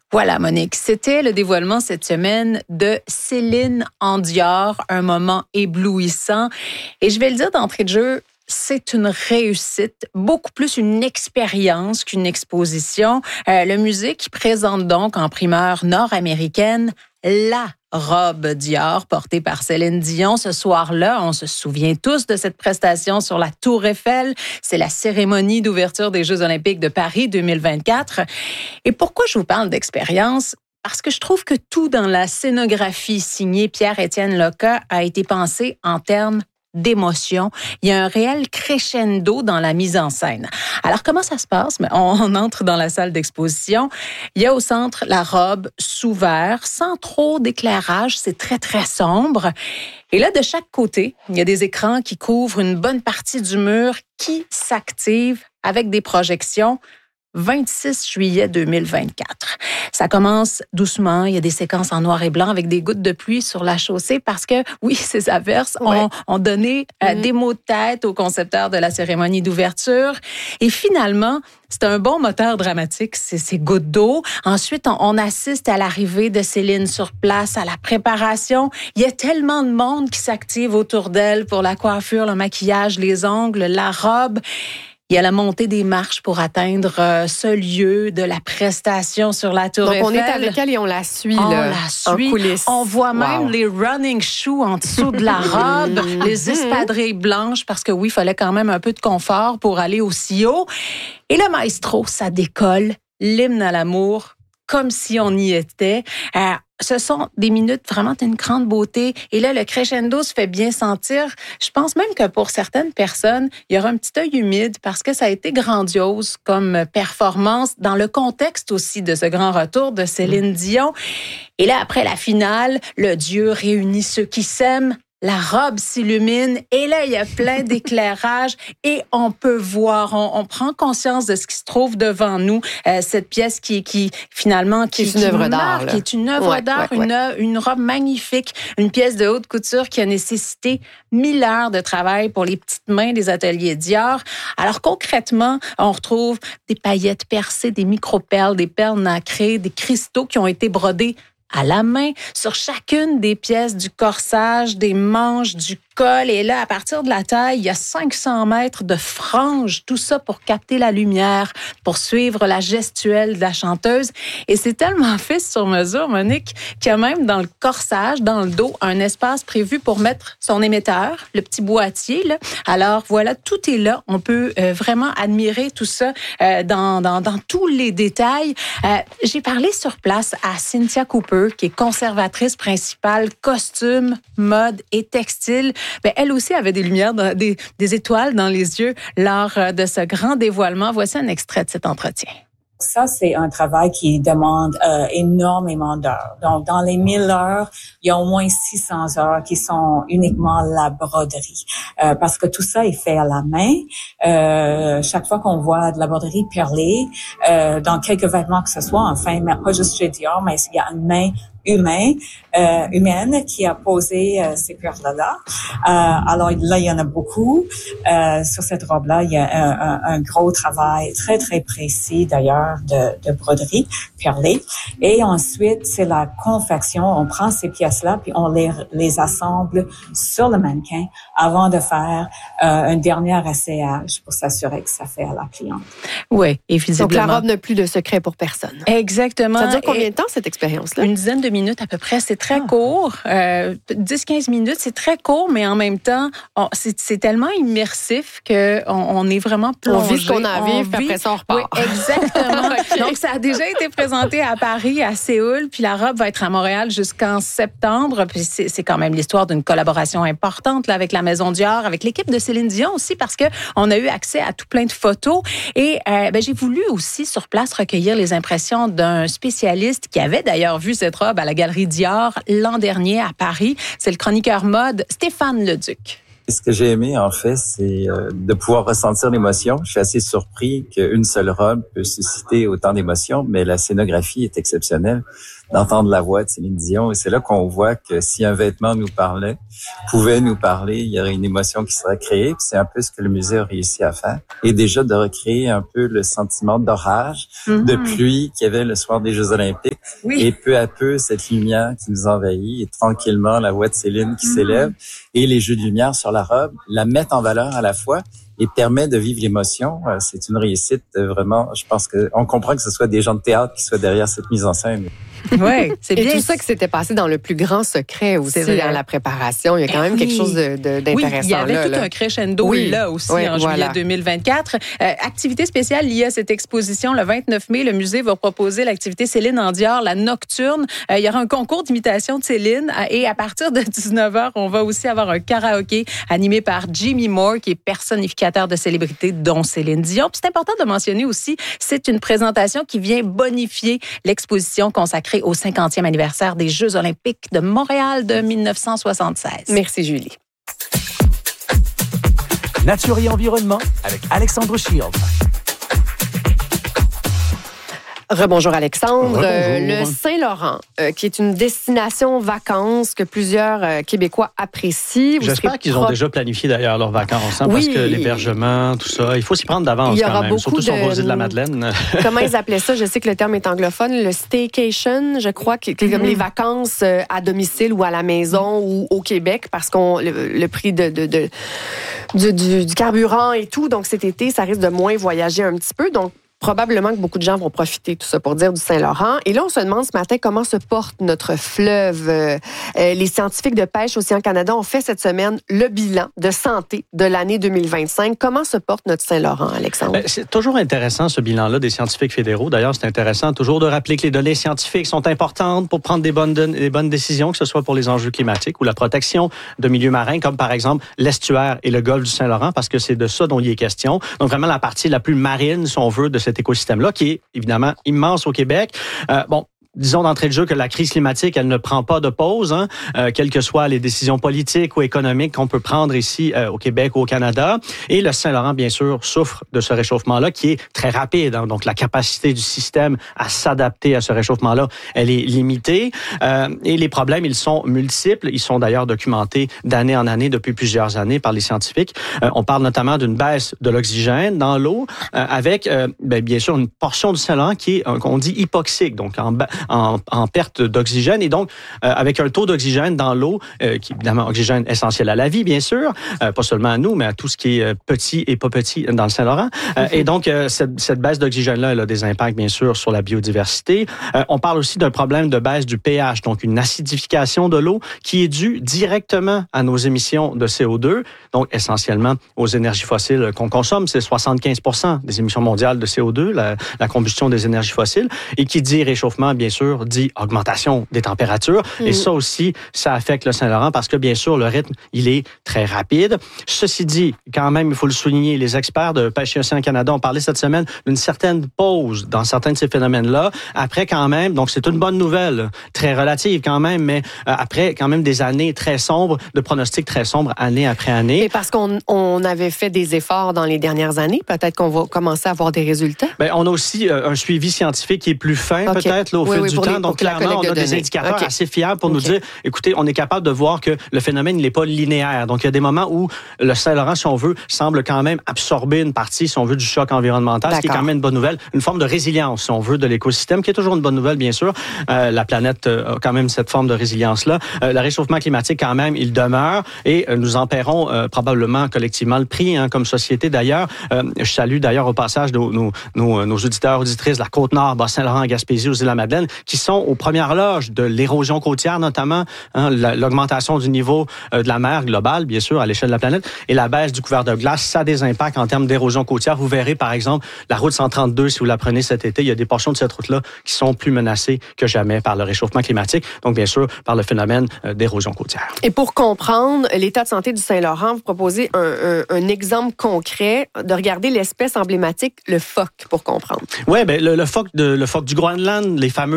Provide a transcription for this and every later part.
Voilà, Monique, c'était le dévoilement cette semaine de Céline en Dior, un moment éblouissant. Et je vais le dire d'entrée de jeu, c'est une réussite, beaucoup plus une expérience qu'une exposition. Le musée qui présente donc en primeur nord-américaine la robe Dior portée par Céline Dion. Ce soir-là, on se souvient tous de cette prestation sur la Tour Eiffel. C'est la cérémonie d'ouverture des Jeux olympiques de Paris 2024. Et pourquoi je vous parle d'expérience? Parce que je trouve que tout dans la scénographie signée Pierre-Étienne Loca a été pensé en termes d'émotion. Il y a un réel crescendo dans la mise en scène. Alors, comment ça se passe? On entre dans la salle d'exposition. Il y a au centre la robe sous verre, sans trop d'éclairage. C'est très, très sombre. Et là, de chaque côté, il y a des écrans qui couvrent une bonne partie du mur qui s'activent avec des projections. 26 juillet 2024. Ça commence doucement. Il y a des séquences en noir et blanc avec des gouttes de pluie sur la chaussée parce que, oui, ces averses ont donné des mots de tête aux concepteurs de la cérémonie d'ouverture. Et finalement, c'est un bon moteur dramatique, ces gouttes d'eau. Ensuite, on assiste à l'arrivée de Céline sur place, à la préparation. Il y a tellement de monde qui s'active autour d'elle pour la coiffure, le maquillage, les ongles, la robe. Il y a la montée des marches pour atteindre ce lieu de la prestation sur la Tour Eiffel. Donc, on est avec elle et on la suit, on là, la suit. en coulisses. On voit même les running shoes en dessous de la robe, les espadrilles blanches, parce que oui, il fallait quand même un peu de confort pour aller aussi haut. Et le maestro, ça décolle, l'hymne à l'amour, comme si on y était. Ce sont des minutes vraiment d'une grande beauté. Et là, le crescendo se fait bien sentir. Je pense même que pour certaines personnes, il y aura un petit œil humide parce que ça a été grandiose comme performance dans le contexte aussi de ce grand retour de Céline Dion. Et là, après la finale, le Dieu réunit ceux qui s'aiment. La robe s'illumine et là, il y a plein d'éclairages et on peut voir, on prend conscience de ce qui se trouve devant nous. Cette pièce qui finalement est une œuvre d'art, qui est une œuvre d'art, une robe magnifique, une pièce de haute couture qui a nécessité 1000 heures de travail pour les petites mains des ateliers Dior. Alors concrètement, on retrouve des paillettes percées, des micro-perles, des perles nacrées, des cristaux qui ont été brodés à la main, sur chacune des pièces du corsage, des manches, du col. Et là, à partir de la taille, il y a 500 mètres de franges, tout ça pour capter la lumière, pour suivre la gestuelle de la chanteuse. Et c'est tellement fait sur mesure, Monique, qu'il y a même dans le corsage, dans le dos, un espace prévu pour mettre son émetteur, le petit boîtier, là. Alors voilà, tout est là. On peut vraiment admirer tout ça dans tous les détails. J'ai parlé sur place à Cynthia Cooper, qui est conservatrice principale costume, mode et textile. Bien, elle aussi avait des lumières, des étoiles dans les yeux lors de ce grand dévoilement. Voici un extrait de cet entretien. Ça, c'est un travail qui demande énormément d'heures. Donc, dans les 1000 heures, il y a au moins 600 heures qui sont uniquement la broderie. Parce que tout ça est fait à la main. Chaque fois qu'on voit de la broderie perlée, dans quelques vêtements que ce soit, enfin, mais pas juste chez Dior, mais il y a une main humaine qui a posé ces perles-là. Alors là, il y en a beaucoup. Sur cette robe-là, il y a un gros travail très, très précis d'ailleurs de broderie perlée. Et ensuite, c'est la confection. On prend ces pièces-là puis on les assemble sur le mannequin avant de faire un dernier essayage pour s'assurer que ça fait à la cliente. Oui, et visiblement. Donc, la robe n'a plus de secret pour personne. Exactement. Ça dure combien de temps, cette expérience-là? Une dizaine de minutes à peu près. C'est très court. 10-15 minutes, c'est très court, mais en même temps, c'est tellement immersif qu'on est vraiment plongé. On vit ce qu'on a à vivre, puis après ça, on repart. Oui, exactement. Okay. Donc, ça a déjà été présenté à Paris, à Séoul, puis la robe va être à Montréal jusqu'en septembre. Puis c'est quand même l'histoire d'une collaboration importante là, avec la Maison Dior, avec l'équipe de Céline Dion aussi, parce qu'on a eu accès à tout plein de photos. Et j'ai voulu aussi, sur place, recueillir les impressions d'un spécialiste qui avait d'ailleurs vu cette robe à la Galerie Dior l'an dernier à Paris. C'est le chroniqueur mode Stéphane Leduc. Ce que j'ai aimé, en fait, c'est de pouvoir ressentir l'émotion. Je suis assez surpris qu'une seule robe peut susciter autant d'émotions, mais la scénographie est exceptionnelle. d'entendre la voix de Céline Dion. Et c'est là qu'on voit que si un vêtement pouvait nous parler, il y aurait une émotion qui serait créée. Puis c'est un peu ce que le musée a réussi à faire. Et déjà de recréer un peu le sentiment d'orage, de pluie qu'il y avait le soir des Jeux Olympiques. Oui. Et peu à peu, cette lumière qui nous envahit et tranquillement la voix de Céline qui s'élève et les jeux de lumière sur la robe la mettent en valeur à la fois et permet de vivre l'émotion. C'est une réussite vraiment. Je pense qu'on comprend que ce soit des gens de théâtre qui soient derrière cette mise en scène. Oui, c'est bien. Et tout ça qui s'était passé dans le plus grand secret aussi dans la préparation. Il y a quand même quelque chose d'intéressant. Oui, il y avait tout un crescendo là aussi en juillet 2024. Activité spéciale liée à cette exposition. Le 29 mai, le musée va proposer l'activité Céline en Dior, la nocturne. Il y aura un concours d'imitation de Céline et à partir de 19h, on va aussi avoir un karaoké animé par Jimmy Moore, qui est personnificateur de célébrités, dont Céline Dion. Puis c'est important de mentionner aussi, c'est une présentation qui vient bonifier l'exposition consacrée au 50e anniversaire des Jeux olympiques de Montréal de 1976. Merci, Julie. Nature et environnement avec Alexandre Shields. Rebonjour Alexandre. Le Saint-Laurent, qui est une destination vacances que plusieurs Québécois apprécient. J'espère qu'ils ont déjà planifié d'ailleurs leurs vacances, parce que l'hébergement, tout ça, il faut s'y prendre d'avance quand même, surtout sur vos îles de la Madeleine. Comment ils appelaient ça? Je sais que le terme est anglophone. Le staycation, je crois, qui est comme les vacances à domicile ou à la maison ou au Québec, parce qu'on le prix du carburant et tout. Donc cet été, ça risque de moins voyager un petit peu. Donc probablement que beaucoup de gens vont profiter, tout ça pour dire, du Saint-Laurent. Et là, on se demande ce matin comment se porte notre fleuve. Les scientifiques de pêche Océan Canada ont fait cette semaine le bilan de santé de l'année 2025. Comment se porte notre Saint-Laurent, Alexandre? C'est toujours intéressant, ce bilan-là des scientifiques fédéraux. D'ailleurs, c'est intéressant toujours de rappeler que les données scientifiques sont importantes pour prendre des bonnes décisions, que ce soit pour les enjeux climatiques ou la protection de milieux marins, comme par exemple l'estuaire et le golfe du Saint-Laurent, parce que c'est de ça dont il est question. Donc, vraiment, la partie la plus marine, si on veut, de cet écosystème-là, qui est évidemment immense au Québec. Disons d'entrée de jeu que la crise climatique, elle ne prend pas de pause, quelles que soient les décisions politiques ou économiques qu'on peut prendre ici au Québec ou au Canada. Et le Saint-Laurent, bien sûr, souffre de ce réchauffement-là qui est très rapide. Donc, la capacité du système à s'adapter à ce réchauffement-là, elle est limitée. Et les problèmes, ils sont multiples. Ils sont d'ailleurs documentés d'année en année depuis plusieurs années par les scientifiques. On parle notamment d'une baisse de l'oxygène dans l'eau avec, bien sûr, une portion du Saint-Laurent qui est, qu'on dit, hypoxique, donc en perte d'oxygène et donc avec un taux d'oxygène dans l'eau qui est évidemment oxygène essentiel à la vie, bien sûr, pas seulement à nous, mais à tout ce qui est petit et pas petit dans le Saint-Laurent. Et donc, cette baisse d'oxygène-là, elle a des impacts, bien sûr, sur la biodiversité. On parle aussi d'un problème de baisse du pH, donc une acidification de l'eau qui est due directement à nos émissions de CO2, donc essentiellement aux énergies fossiles qu'on consomme. C'est 75% des émissions mondiales de CO2, la combustion des énergies fossiles, et qui dit réchauffement, bien sûr, dit augmentation des températures. Et ça aussi, ça affecte le Saint-Laurent parce que, bien sûr, le rythme, il est très rapide. Ceci dit, quand même, il faut le souligner, les experts de Pêche et Océan Canada ont parlé cette semaine d'une certaine pause dans certains de ces phénomènes-là. Après, quand même, donc c'est une bonne nouvelle, très relative quand même, mais après, quand même, des années très sombres, de pronostics très sombres, année après année. Et parce qu'on avait fait des efforts dans les dernières années, peut-être qu'on va commencer à avoir des résultats? Bien, on a aussi un suivi scientifique qui est plus fin, peut-être, là, au fil du temps. Donc, clairement, on a des indicateurs assez fiables pour nous dire, écoutez, on est capable de voir que le phénomène, il n'est pas linéaire. Donc, il y a des moments où le Saint-Laurent, si on veut, semble quand même absorber une partie, si on veut, du choc environnemental, ce qui est quand même une bonne nouvelle. Une forme de résilience, si on veut, de l'écosystème, qui est toujours une bonne nouvelle, bien sûr. La planète a quand même cette forme de résilience-là. Le réchauffement climatique, quand même, il demeure et nous en paierons probablement collectivement le prix, comme société, d'ailleurs. Je salue, d'ailleurs, au passage nos auditeurs, auditrices de la Côte-Nord, Bas-Saint-Laurent, Gaspésie, aux Îles-de-la-Madeleine, qui sont aux premières loges de l'érosion côtière, notamment l'augmentation du niveau de la mer globale, bien sûr, à l'échelle de la planète, et la baisse du couvert de glace, ça a des impacts en termes d'érosion côtière. Vous verrez, par exemple, la route 132, si vous la prenez cet été, il y a des portions de cette route-là qui sont plus menacées que jamais par le réchauffement climatique, donc bien sûr par le phénomène d'érosion côtière. Et pour comprendre l'état de santé du Saint-Laurent, vous proposez un exemple concret de regarder l'espèce emblématique, le phoque, pour comprendre. Oui, le phoque du Groenland, les fameux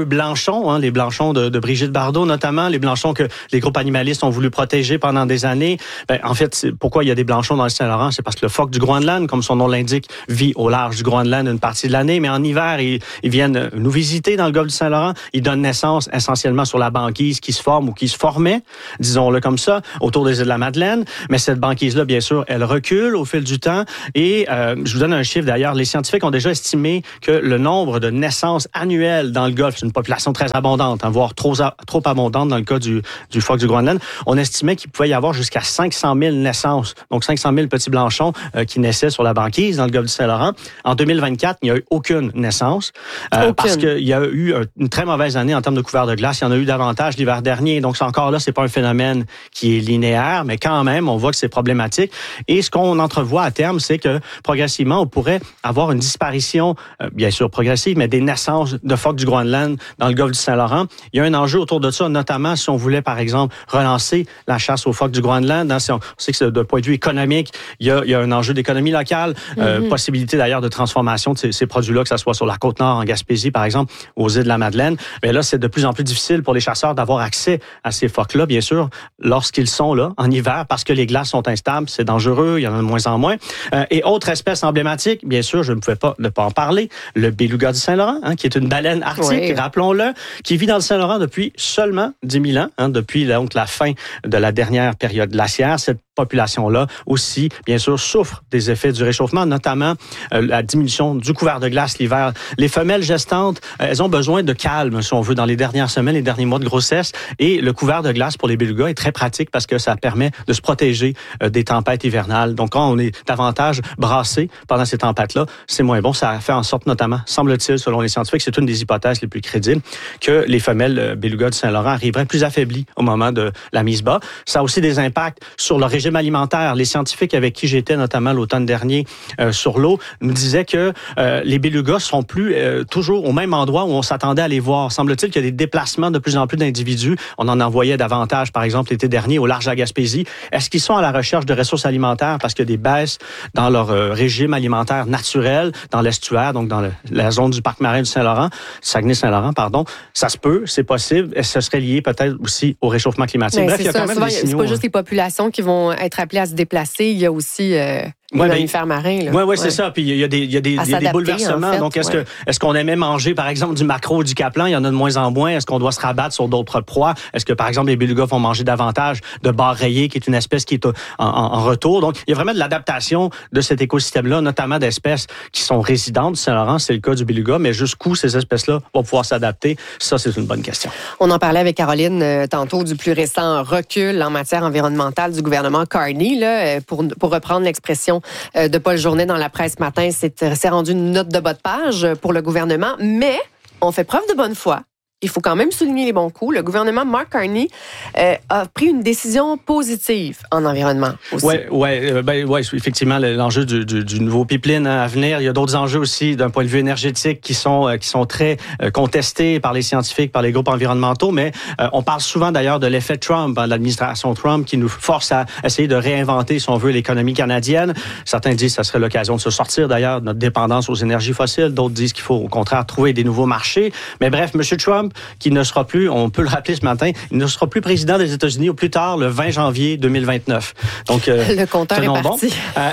fameux blanchons, hein, les blanchons de Brigitte Bardot notamment, les blanchons que les groupes animalistes ont voulu protéger pendant des années. En fait, pourquoi il y a des blanchons dans le Saint-Laurent? C'est parce que le phoque du Groenland, comme son nom l'indique, vit au large du Groenland une partie de l'année, mais en hiver, ils viennent nous visiter dans le golfe du Saint-Laurent. Ils donnent naissance essentiellement sur la banquise qui se forme ou qui se formait, disons-le comme ça, autour des îles de la Madeleine. Mais cette banquise-là, bien sûr, elle recule au fil du temps. Et je vous donne un chiffre d'ailleurs. Les scientifiques ont déjà estimé que le nombre de naissances annuelles dans le golfe, c'est une population très abondante, hein, voire trop abondante dans le cas du phoque du Groenland, on estimait qu'il pouvait y avoir jusqu'à 500 000 naissances. Donc 500 000 petits blanchons qui naissaient sur la banquise dans le golfe du Saint-Laurent. En 2024, il n'y a eu aucune naissance parce qu'il y a eu une très mauvaise année en termes de couvert de glace. Il y en a eu davantage l'hiver dernier. Donc encore là, c'est pas un phénomène qui est linéaire, mais quand même, on voit que c'est problématique. Et ce qu'on entrevoit à terme, c'est que progressivement, on pourrait avoir une disparition, bien sûr progressive, mais des naissances de phoques du Groenland dans le golfe du Saint-Laurent. Il y a un enjeu autour de ça, notamment si on voulait, par exemple, relancer la chasse aux phoques du Groenland. Hein, on sait que d'un point de vue économique, il y a un enjeu d'économie locale, possibilité d'ailleurs de transformation de ces produits-là, que ce soit sur la Côte-Nord, en Gaspésie, par exemple, aux îles de la Madeleine. Mais là, c'est de plus en plus difficile pour les chasseurs d'avoir accès à ces phoques-là, bien sûr, lorsqu'ils sont là, en hiver, parce que les glaces sont instables, c'est dangereux, il y en a de moins en moins. Et autre espèce emblématique, bien sûr, je ne pouvais pas ne pas en parler, le beluga du Saint-Laurent, hein, qui est une baleine arctique, rappelons-le, qui vit dans le Saint-Laurent depuis seulement 10 000 ans, hein, depuis donc la fin de la dernière période glaciaire. Cette population-là aussi, bien sûr, souffre des effets du réchauffement, notamment la diminution du couvert de glace l'hiver. Les femelles gestantes, elles ont besoin de calme, si on veut, dans les dernières semaines, les derniers mois de grossesse. Et le couvert de glace pour les belugas est très pratique parce que ça permet de se protéger des tempêtes hivernales. Donc, quand on est davantage brassé pendant ces tempêtes-là, c'est moins bon. Ça fait en sorte, notamment, semble-t-il, selon les scientifiques, c'est une des hypothèses les plus crédibles, que les femelles belugas du Saint-Laurent arriveraient plus affaiblies au moment de la mise bas. Ça a aussi des impacts sur le régime alimentaire. Les scientifiques avec qui j'étais, notamment l'automne dernier, sur l'eau, nous disaient que les belugas sont plus toujours au même endroit où on s'attendait à les voir. Semble-t-il qu'il y a des déplacements de plus en plus d'individus. On en envoyait davantage, par exemple, l'été dernier, au large de la Gaspésie. Est-ce qu'ils sont à la recherche de ressources alimentaires parce qu'il y a des baisses dans leur régime alimentaire naturel, dans l'estuaire, donc dans la zone du parc marin du Saint-Laurent, Saguenay-Saint-Laurent, pardon? Ça se peut, c'est possible. Et ce serait lié peut-être aussi au réchauffement climatique. Mais bref, il y a quand même des signaux. C'est pas juste les populations qui vont être appelées à se déplacer, il y a aussi les mammifères marins. Oui, c'est ça. Puis il y a des bouleversements. En fait, donc, est-ce qu'on aimait manger, par exemple, du maquereau ou du caplan? Il y en a de moins en moins. Est-ce qu'on doit se rabattre sur d'autres proies? Est-ce que, par exemple, les belugas vont manger davantage de bar rayé, qui est une espèce qui est en retour? Donc, il y a vraiment de l'adaptation de cet écosystème-là, notamment d'espèces qui sont résidentes du Saint-Laurent. C'est le cas du beluga. Mais jusqu'où ces espèces-là vont pouvoir s'adapter? Ça, c'est une bonne question. On en parlait avec Caroline tantôt du plus récent recul en matière environnementale du gouvernement Carney. Là, pour reprendre l'expression de Paul Journet dans la presse ce matin, c'est rendu une note de bas de page pour le gouvernement, mais on fait preuve de bonne foi. Il faut quand même souligner les bons coups. Le gouvernement Mark Carney a pris une décision positive en environnement aussi. Oui, effectivement, l'enjeu du nouveau pipeline à venir. Il y a d'autres enjeux aussi d'un point de vue énergétique qui sont très contestés par les scientifiques, par les groupes environnementaux. Mais on parle souvent d'ailleurs de l'effet Trump, hein, l'administration Trump, qui nous force à essayer de réinventer, si on veut, l'économie canadienne. Certains disent que ça serait l'occasion de se sortir d'ailleurs de notre dépendance aux énergies fossiles. D'autres disent qu'il faut au contraire trouver des nouveaux marchés. Mais bref, M. Trump, qui ne sera plus, on peut le rappeler ce matin, il ne sera plus président des États-Unis au plus tard le 20 janvier 2029. Donc, le compteur est parti.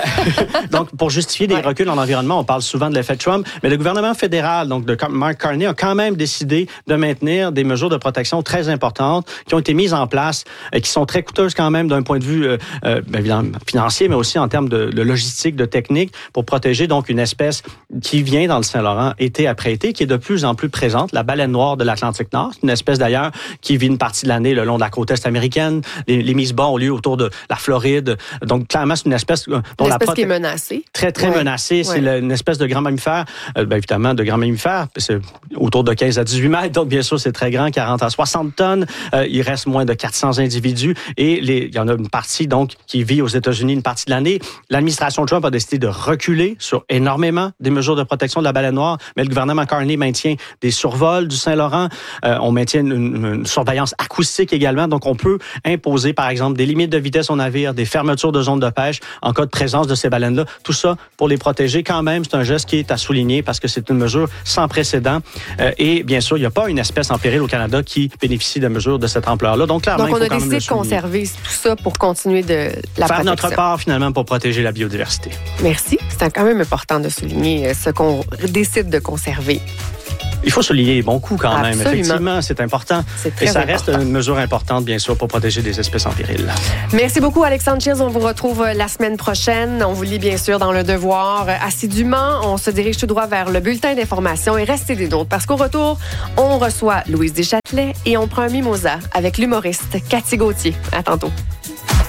Donc, pour justifier des reculs en environnement, on parle souvent de l'effet Trump, mais le gouvernement fédéral, donc de Mark Carney, a quand même décidé de maintenir des mesures de protection très importantes qui ont été mises en place et qui sont très coûteuses quand même d'un point de vue évidemment financier, mais aussi en termes de logistique, de technique, pour protéger donc une espèce qui vient dans le Saint-Laurent été après été, qui est de plus en plus présente, la baleine noire de l'Atlantique Nord. C'est une espèce d'ailleurs qui vit une partie de l'année le long de la côte est américaine. Les mises bas ont lieu autour de la Floride. Donc, clairement, c'est une espèce dont qui est menacée. Très, très menacée. C'est une espèce de grand mammifère. Évidemment, de grand mammifère. C'est autour de 15 à 18 mètres. Donc, bien sûr, c'est très grand, 40 à 60 tonnes. Il reste moins de 400 individus. Et il y en a une partie, donc, qui vit aux États-Unis une partie de l'année. L'administration Trump a décidé de reculer sur énormément des mesures de protection de la baleine noire. Mais le gouvernement Carney maintient des survols du Saint-Laurent. On maintient une surveillance acoustique également. Donc, on peut imposer, par exemple, des limites de vitesse au navire, des fermetures de zones de pêche en cas de présence de ces baleines-là. Tout ça pour les protéger. Quand même, c'est un geste qui est à souligner parce que c'est une mesure sans précédent. Et bien sûr, il n'y a pas une espèce en péril au Canada qui bénéficie de mesures de cette ampleur-là. Donc, clairement, on a décidé de conserver tout ça pour continuer de la faire protection. Notre part, finalement, pour protéger la biodiversité. Merci. C'est quand même important de souligner ce qu'on décide de conserver. Il faut souligner les bons coups quand même. Absolument. Effectivement, c'est important. C'est très Et ça important. reste une mesure importante, bien sûr, pour protéger des espèces en péril. Merci beaucoup, Alexandre Shields. On vous retrouve la semaine prochaine. On vous lit bien sûr dans Le Devoir assidûment. On se dirige tout droit vers le bulletin d'information et restez des nôtres parce qu'au retour, on reçoit Louise Deschâtelet et on prend un mimosa avec l'humoriste Cathy Gauthier. À tantôt.